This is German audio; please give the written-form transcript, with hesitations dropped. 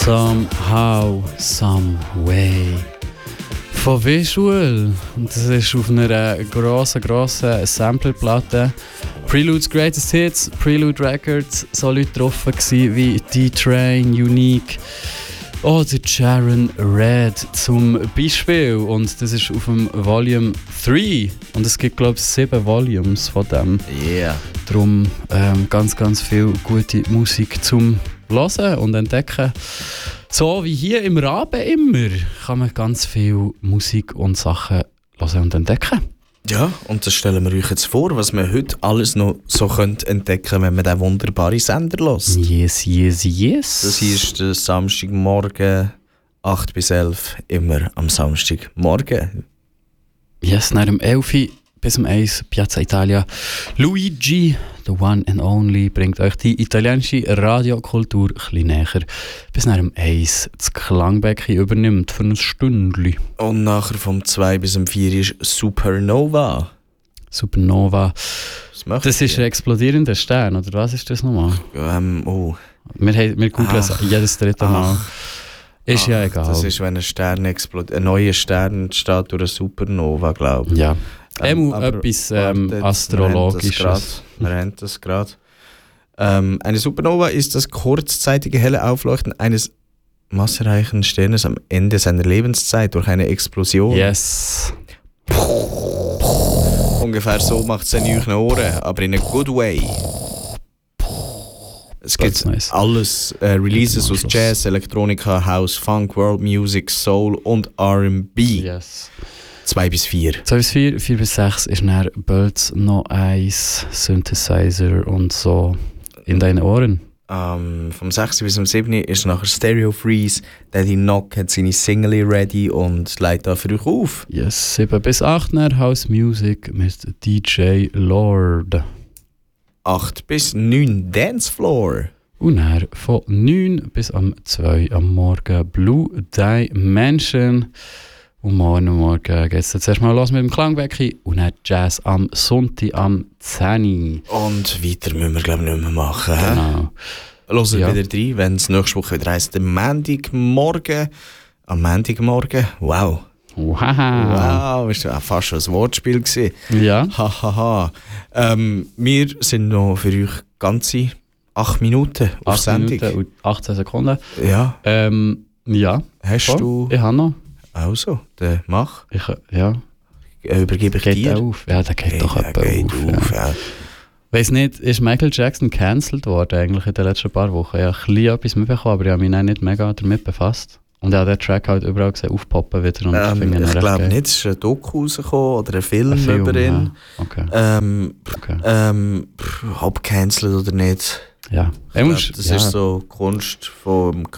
Somehow, Some Way. Von Visual. Und das ist auf einer grossen Samplerplatte. Prelude's Greatest Hits, Prelude Records, so Leute drauf gewesen wie D-Train, Unique oder Sharon Red zum Beispiel. Und das ist auf dem Volume 3. Und es gibt, glaube ich, 7 Volumes von dem. Yeah. Darum ganz viel gute Musik zum Hören und entdecken. So wie hier im Raben immer kann man ganz viel Musik und Sachen hören und entdecken. Ja, und das stellen wir euch jetzt vor, was man heute alles noch so entdecken könnte, wenn man diesen wunderbaren Sender hört. Yes. Das hier ist der Samstagmorgen, 8 bis 11, immer am Samstagmorgen. Yes, nach dem 11 bis um 1, Piazza Italia. Luigi, the one and only, bringt euch die italienische Radiokultur ein bisschen näher. Bis nach dem 1 das Klangbecken übernimmt für ein Stündchen. Und nachher vom 2 bis um 4 ist Supernova. Supernova. Das ist ein explodierender Stern, oder was ist das nochmal? Wir googeln es jedes dritte Mal. Ist ja egal. Das ist, wenn ein Stern explodiert. Ein neuer Stern entsteht durch eine Supernova, glaube ich. Ja. Etwas Astrologisches. Wir haben das gerade. Eine Supernova ist das kurzzeitige helle Aufleuchten eines massereichen Sternes am Ende seiner Lebenszeit durch eine Explosion. Yes. Ungefähr so macht es in euren Ohren, aber in a good way. Es gibt nice. alles, Releases aus Jazz, Elektronika, House, Funk, World Music, Soul und R&B. Yes. 2 bis 4. 2 bis 4, 4 bis 6 ist dann Bolz noch 1, Synthesizer und so in deinen Ohren. Vom 6 bis zum 7 ist nachher Stereo Freeze. Daddy Knock hat seine Single ready und leitet da für euch auf. Yes, 7 bis 8 dann House Music mit DJ Lord. 8 bis 9 Dancefloor. Und dann von 9 bis am 2 am Morgen Blue Dimension. Und morgen geht es zuerst mal los mit dem Klangbecken und dann Jazz am Sonntag am 10. Und weiter müssen wir, glaube ich, nicht mehr machen. Genau. Hört wieder rein, wenn es nächste Woche wieder heisst, am Montagmorgen. Wow. Wow, ist ja fast schon ein Wortspiel gewesen. Ja. Hahaha. Wir sind noch für euch ganze 8 Minuten auf 8 Sendung. Minuten und 18 Sekunden. Ja. Ja. Hast du... Ich habe noch. Also, dann mach. Ja. Übergebe ich geht dir. Der auf? Ja, der geht doch etwa auf. Ja. Weiss nicht, ist Michael Jackson gecancelt worden eigentlich in den letzten paar Wochen? Ich habe ein bisschen etwas mitbekommen, aber ich habe mich auch nicht mega damit befasst. Und ich habe den Track halt überall gesehen, aufpoppen wieder. Und ich glaube nicht, es ist ein Doku rausgekommen oder ein Film über ihn. Ja. Okay. Ob gecancelt oder nicht. Ja. Das ist so Kunst vom